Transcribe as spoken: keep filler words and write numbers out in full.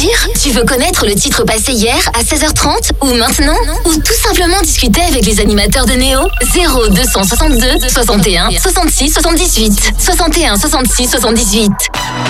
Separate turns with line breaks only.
dire? Tu veux connaître le titre passé hier à seize heures trente ou maintenant? Ou tout simplement discuter avec les animateurs de Néo? zéro deux cent soixante-deux, soixante et un, soixante-six, soixante-dix-huit. soixante et un, soixante-six, soixante-dix-huit.